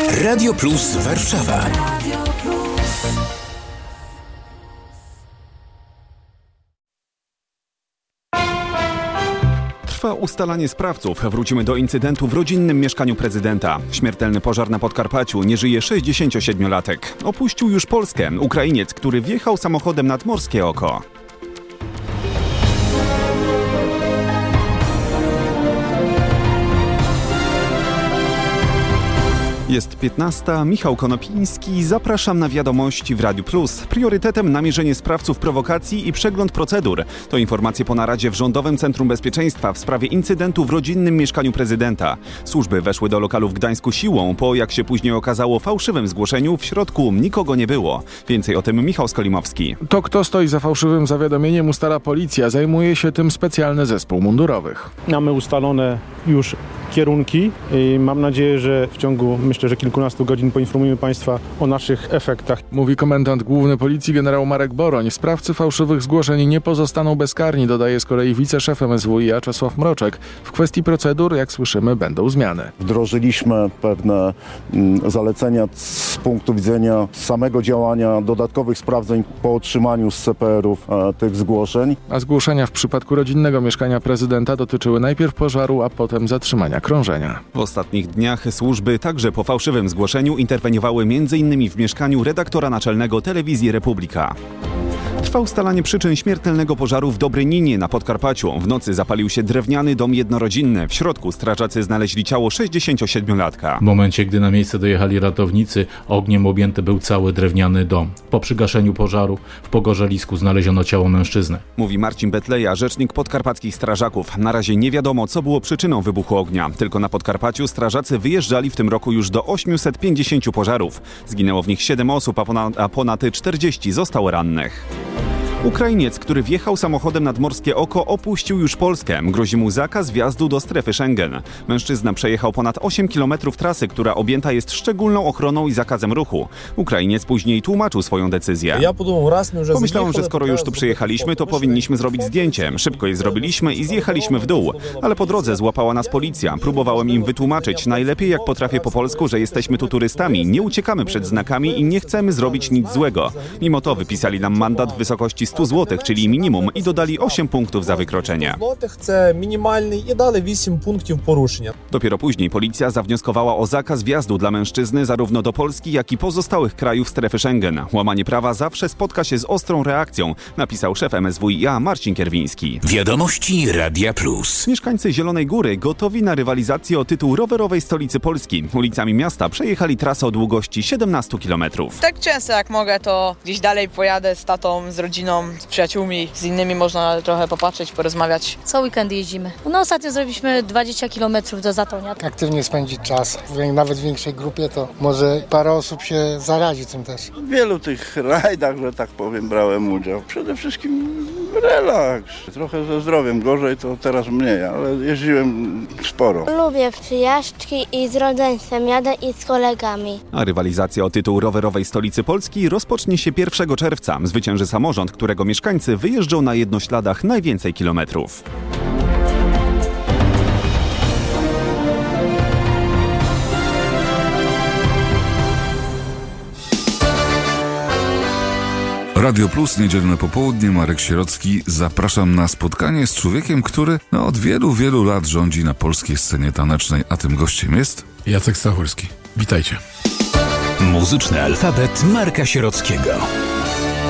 Radio Plus Warszawa. Trwa ustalanie sprawców. Wrócimy do incydentu w rodzinnym mieszkaniu prezydenta. Śmiertelny pożar na Podkarpaciu. Nie żyje 67-latek. Opuścił już Polskę Ukrainiec, który wjechał samochodem nad Morskie Oko. Jest 15. Michał Konopiński. Zapraszam na wiadomości w Radiu Plus. Priorytetem namierzenie sprawców prowokacji i przegląd procedur. To informacje po naradzie w Rządowym Centrum Bezpieczeństwa w sprawie incydentu w rodzinnym mieszkaniu prezydenta. Służby weszły do lokalu w Gdańsku siłą, po jak się później okazało fałszywym zgłoszeniu w środku nikogo nie było. Więcej o tym Michał Skolimowski. To, kto stoi za fałszywym zawiadomieniem, ustala policja. Zajmuje się tym specjalny zespół mundurowych. Mamy ustalone już kierunki i mam nadzieję, że w ciągu, myślę, że kilkunastu godzin poinformujemy Państwa o naszych efektach. Mówi komendant główny policji generał Marek Boroń. Sprawcy fałszywych zgłoszeń nie pozostaną bezkarni, dodaje z kolei wiceszef MSWiA Czesław Mroczek. W kwestii procedur, jak słyszymy, będą zmiany. Wdrożyliśmy pewne zalecenia z punktu widzenia samego działania, dodatkowych sprawdzeń po otrzymaniu z CPR-ów tych zgłoszeń. A zgłoszenia w przypadku rodzinnego mieszkania prezydenta dotyczyły najpierw pożaru, a potem zatrzymania krążenia. W ostatnich dniach służby także po fałszywym zgłoszeniu interweniowały m.in. w mieszkaniu redaktora naczelnego Telewizji Republika. Trwa ustalanie przyczyn śmiertelnego pożaru w Dobryninie na Podkarpaciu. W nocy zapalił się drewniany dom jednorodzinny. W środku strażacy znaleźli ciało 67-latka. W momencie, gdy na miejsce dojechali ratownicy, ogniem objęty był cały drewniany dom. Po przygaszeniu pożaru w pogorzelisku znaleziono ciało mężczyzny. Mówi Marcin Betleja, rzecznik podkarpackich strażaków. Na razie nie wiadomo, co było przyczyną wybuchu ognia. Tylko na Podkarpaciu strażacy wyjeżdżali w tym roku już do 850 pożarów. Zginęło w nich 7 osób, a ponad 40 zostało rannych. Ukrainiec, który wjechał samochodem nad Morskie Oko, opuścił już Polskę. Grozi mu zakaz wjazdu do strefy Schengen. Mężczyzna przejechał ponad 8 km trasy, która objęta jest szczególną ochroną i zakazem ruchu. Ukrainiec później tłumaczył swoją decyzję. Pomyślałem, że skoro już tu przyjechaliśmy, to powinniśmy zrobić zdjęcie. Szybko je zrobiliśmy i zjechaliśmy w dół. Ale po drodze złapała nas policja. Próbowałem im wytłumaczyć najlepiej jak potrafię po polsku, że jesteśmy tu turystami, nie uciekamy przed znakami i nie chcemy zrobić nic złego. Mimo to wypisali nam mandat w wysokości 100 zł, czyli minimum, i dodali 8 punktów za wykroczenie. Dopiero później policja zawnioskowała o zakaz wjazdu dla mężczyzny zarówno do Polski, jak i pozostałych krajów strefy Schengen. Łamanie prawa zawsze spotka się z ostrą reakcją, napisał szef MSWiA Marcin Kierwiński. Wiadomości Radia Plus. Mieszkańcy Zielonej Góry gotowi na rywalizację o tytuł rowerowej stolicy Polski. Ulicami miasta przejechali trasę o długości 17 km. Tak często jak mogę, to gdzieś dalej pojadę z tatą, z rodziną, z przyjaciółmi, z innymi można trochę popatrzeć, porozmawiać. Co weekend jeździmy. No ostatnio zrobiliśmy 20 km do Zatonia. Aktywnie spędzić czas, nawet w większej grupie, to może parę osób się zarazi tym też. W wielu tych rajdach, że tak powiem, brałem udział. Przede wszystkim relaks. Trochę ze zdrowiem gorzej, to teraz mniej, ale jeździłem sporo. Lubię przyjażdżki i z rodzeństwem jadę i z kolegami. A rywalizacja o tytuł rowerowej stolicy Polski rozpocznie się 1 czerwca. Zwycięży samorząd, którego mieszkańcy wyjeżdżą na jednośladach najwięcej kilometrów. Radio Plus, niedzielne popołudnie, Marek Sierocki. Zapraszam na spotkanie z człowiekiem, który od wielu, wielu lat rządzi na polskiej scenie tanecznej, a tym gościem jest Jacek Stachurski. Witajcie. Muzyczny alfabet Marka Sierockiego.